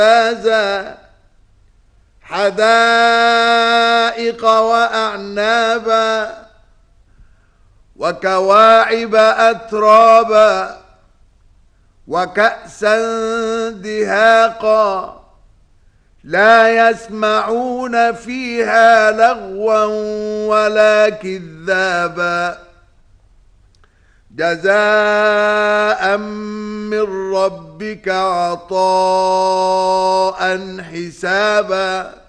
حدائق وأعنابا وكواعب أترابا وكأسا دهاقا لا يسمعون فيها لغوا ولا كذابا جزاء من ربك عطاء حسابا